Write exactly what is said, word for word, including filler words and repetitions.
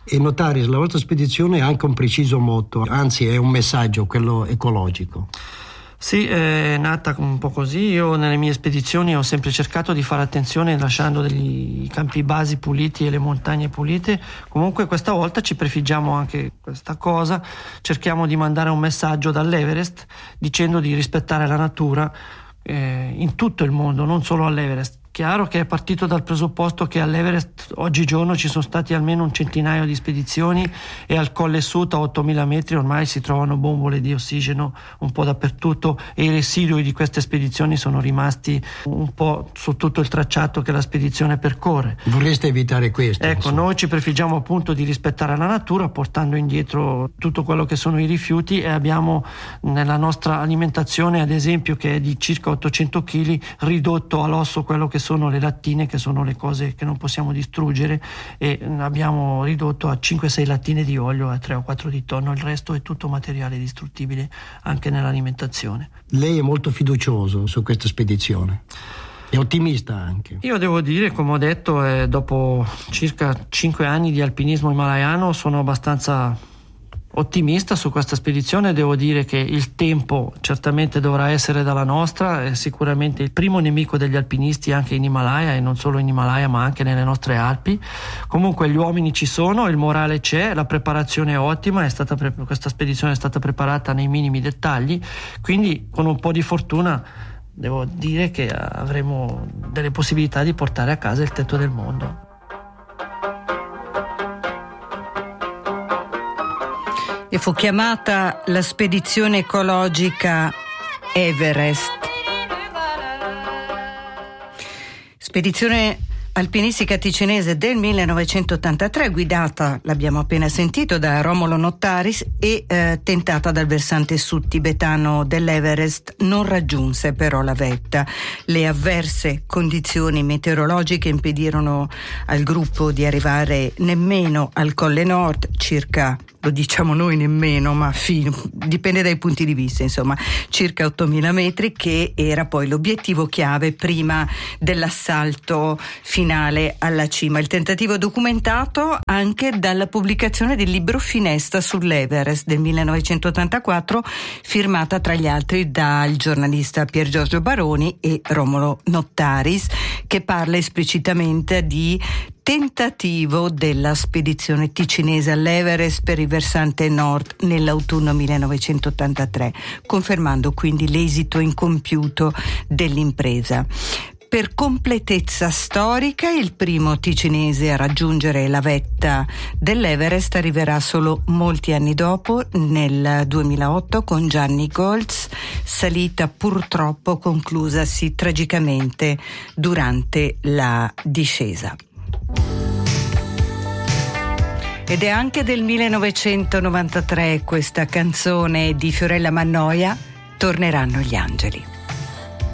E Notaris, la vostra spedizione ha anche un preciso motto, anzi è un messaggio, quello ecologico. Sì, è nata un po' così. Io nelle mie spedizioni ho sempre cercato di fare attenzione lasciando degli campi basi puliti e le montagne pulite. Comunque questa volta ci prefiggiamo anche questa cosa, cerchiamo di mandare un messaggio dall'Everest dicendo di rispettare la natura eh, in tutto il mondo, non solo all'Everest. Chiaro che è partito dal presupposto che all'Everest oggigiorno ci sono stati almeno un centinaio di spedizioni e al Colle Sut a ottomila metri ormai si trovano bombole di ossigeno un po' dappertutto e i residui di queste spedizioni sono rimasti un po' su tutto il tracciato che la spedizione percorre. Vorreste evitare questo? Ecco, insomma. Noi ci prefiggiamo appunto di rispettare la natura portando indietro tutto quello che sono i rifiuti e abbiamo nella nostra alimentazione, ad esempio, che è di circa ottocento chili, ridotto all'osso quello che sono le lattine, che sono le cose che non possiamo distruggere, e abbiamo ridotto a cinque sei lattine di olio, a tre o quattro di tonno. Il resto è tutto materiale distruttibile anche nell'alimentazione. Lei è molto fiducioso su questa spedizione? È ottimista anche? Io devo dire, come ho detto, eh, dopo circa cinque anni di alpinismo himalayano sono abbastanza ottimista su questa spedizione. Devo dire che il tempo certamente dovrà essere dalla nostra, è sicuramente il primo nemico degli alpinisti anche in Himalaya, e non solo in Himalaya ma anche nelle nostre Alpi. Comunque gli uomini ci sono, il morale c'è, la preparazione è ottima, è stata pre- questa spedizione è stata preparata nei minimi dettagli, quindi con un po' di fortuna devo dire che avremo delle possibilità di portare a casa il tetto del mondo. E fu chiamata la spedizione ecologica Everest. Spedizione alpinistica ticinese del millenovecentottantatré, guidata, l'abbiamo appena sentito, da Romolo Nottaris e eh, tentata dal versante sud tibetano dell'Everest. Non raggiunse però la vetta. Le avverse condizioni meteorologiche impedirono al gruppo di arrivare nemmeno al Colle Nord, circa, lo diciamo noi nemmeno, ma fino, dipende dai punti di vista, insomma, circa ottomila metri, che era poi l'obiettivo chiave prima dell'assalto finale alla cima. Il tentativo documentato anche dalla pubblicazione del libro Finestra sull'Everest del millenovecentottantaquattro, firmata tra gli altri dal giornalista Pier Giorgio Baroni e Romolo Nottaris, che parla esplicitamente di tentativo della spedizione ticinese all'Everest per il versante nord nell'autunno millenovecentottantatré, confermando quindi l'esito incompiuto dell'impresa. Per completezza storica, il primo ticinese a raggiungere la vetta dell'Everest arriverà solo molti anni dopo, nel duemilaotto, con Gianni Goltz, salita purtroppo conclusasi tragicamente durante la discesa. Ed è anche del millenovecentonovantatré questa canzone di Fiorella Mannoia, Torneranno gli angeli.